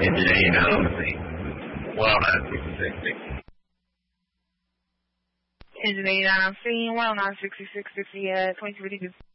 Engine 89 on scene. 10966. Engine 89 on scene, 10966, 2352.